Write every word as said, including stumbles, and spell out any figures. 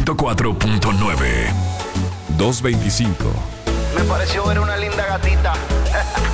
ciento cuatro punto nueve. doscientos veinticinco. Me pareció ver una linda gatita